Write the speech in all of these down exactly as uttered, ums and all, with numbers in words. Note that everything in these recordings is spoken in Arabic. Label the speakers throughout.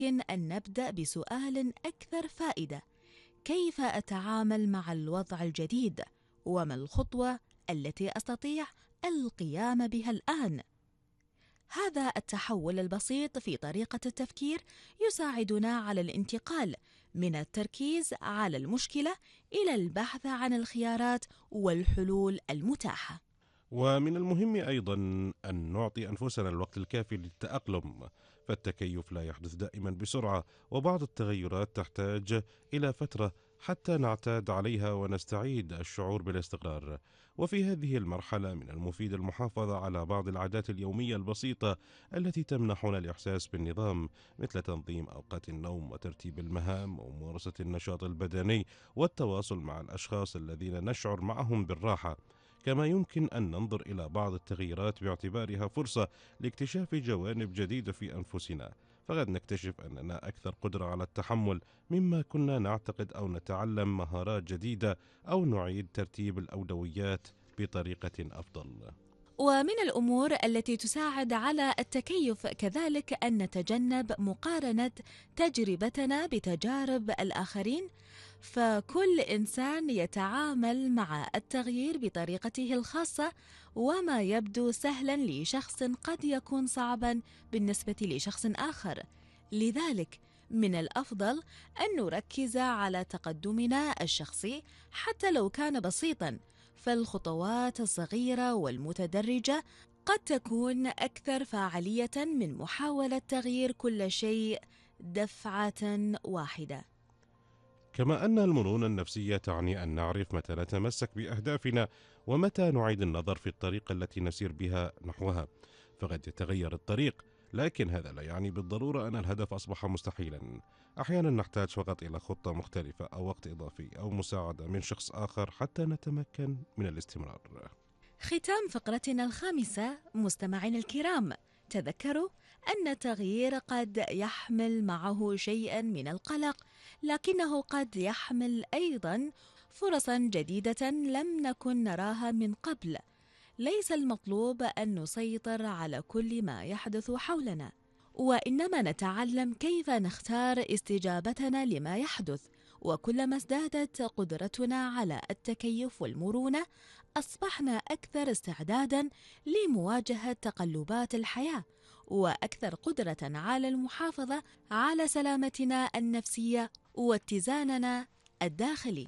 Speaker 1: يمكن أن نبدأ بسؤال أكثر فائدة: كيف أتعامل مع الوضع الجديد؟ وما الخطوة التي أستطيع القيام بها الآن؟ هذا التحول البسيط في طريقة التفكير يساعدنا على الانتقال من التركيز على المشكلة إلى البحث عن الخيارات والحلول المتاحة.
Speaker 2: ومن المهم أيضا أن نعطي أنفسنا الوقت الكافي للتأقلم، فالتكيف لا يحدث دائما بسرعة، وبعض التغيرات تحتاج إلى فترة حتى نعتاد عليها ونستعيد الشعور بالاستقرار. وفي هذه المرحلة من المفيد المحافظة على بعض العادات اليومية البسيطة التي تمنحنا الإحساس بالنظام، مثل تنظيم أوقات النوم وترتيب المهام وممارسة النشاط البدني والتواصل مع الأشخاص الذين نشعر معهم بالراحة. كما يمكن أن ننظر إلى بعض التغييرات باعتبارها فرصة لاكتشاف جوانب جديدة في أنفسنا، فقد نكتشف أننا أكثر قدرة على التحمل مما كنا نعتقد، أو نتعلم مهارات جديدة، أو نعيد ترتيب الأولويات بطريقة أفضل.
Speaker 1: ومن الأمور التي تساعد على التكيف كذلك أن نتجنب مقارنة تجربتنا بتجارب الآخرين، فكل إنسان يتعامل مع التغيير بطريقته الخاصة، وما يبدو سهلا لشخص قد يكون صعبا بالنسبة لشخص آخر. لذلك من الأفضل أن نركز على تقدمنا الشخصي حتى لو كان بسيطا، فالخطوات الصغيرة والمتدرجة قد تكون أكثر فاعلية من محاولة تغيير كل شيء دفعة واحدة.
Speaker 2: كما أن المرونة النفسية تعني أن نعرف متى نتمسك بأهدافنا ومتى نعيد النظر في الطريقة التي نسير بها نحوها، فقد يتغير الطريق، لكن هذا لا يعني بالضرورة أن الهدف أصبح مستحيلا. أحيانا نحتاج فقط إلى خطة مختلفة أو وقت إضافي أو مساعدة من شخص آخر حتى نتمكن من الاستمرار.
Speaker 1: ختام فقرتنا الخامسة مستمعين الكرام، تذكروا أن التغيير قد يحمل معه شيئا من القلق، لكنه قد يحمل أيضا فرصا جديدة لم نكن نراها من قبل. ليس المطلوب أن نسيطر على كل ما يحدث حولنا، وإنما نتعلم كيف نختار استجابتنا لما يحدث. وكلما ازدادت قدرتنا على التكيف والمرونة، أصبحنا أكثر استعداداً لمواجهة تقلبات الحياة، وأكثر قدرة على المحافظة على سلامتنا النفسية واتزاننا الداخلي.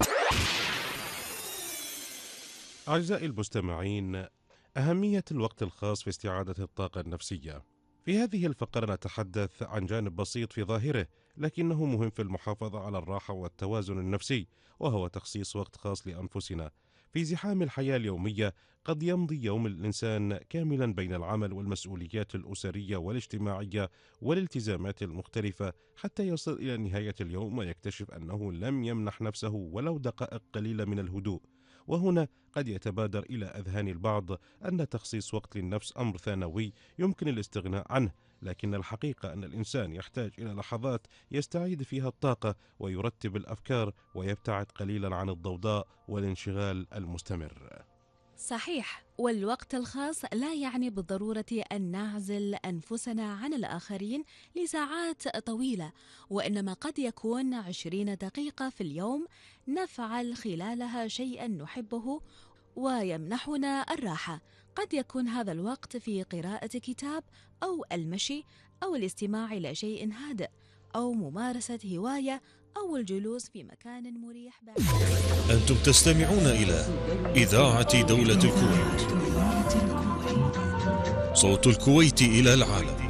Speaker 2: أعزائي المستمعين، أهمية الوقت الخاص في استعادة الطاقة النفسية. في هذه الفقرة نتحدث عن جانب بسيط في ظاهره، لكنه مهم في المحافظة على الراحة والتوازن النفسي، وهو تخصيص وقت خاص لأنفسنا. في زحام الحياة اليومية قد يمضي يوم الإنسان كاملا بين العمل والمسؤوليات الأسرية والاجتماعية والالتزامات المختلفة، حتى يصل إلى نهاية اليوم ويكتشف أنه لم يمنح نفسه ولو دقائق قليلة من الهدوء. وهنا قد يتبادر إلى أذهان البعض أن تخصيص وقت للنفس أمر ثانوي يمكن الاستغناء عنه، لكن الحقيقة أن الإنسان يحتاج إلى لحظات يستعيد فيها الطاقة ويرتب الأفكار ويبتعد قليلا عن الضوضاء والانشغال المستمر.
Speaker 1: صحيح، والوقت الخاص لا يعني بالضرورة أن نعزل أنفسنا عن الآخرين لساعات طويلة، وإنما قد يكون عشرين دقيقة في اليوم نفعل خلالها شيئا نحبه ويمنحنا الراحة. قد يكون هذا الوقت في قراءة كتاب أو المشي أو الاستماع إلى شيء هادئ أو ممارسة هواية أو الجلوس في مكان مريح.
Speaker 3: أنتم تستمعون إلى إذاعة دولة الكويت، صوت الكويت إلى العالم.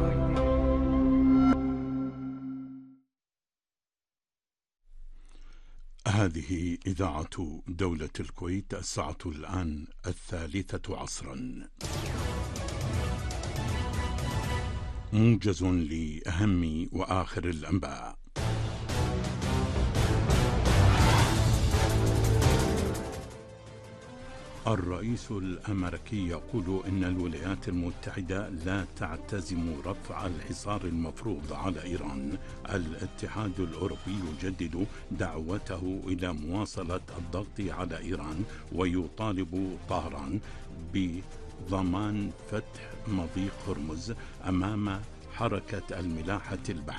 Speaker 4: هذه إذاعة دولة الكويت، الساعة الآن الثالثة عصرا. موجز لأهم وآخر الأنباء. الرئيس الأمريكي يقول إن الولايات المتحدة لا تعتزم رفع الحصار المفروض على إيران. الاتحاد الأوروبي يجدد دعوته إلى مواصلة الضغط على إيران ويطالب طهران بضمان فتح مضيق هرمز أمام حركة الملاحة البحرية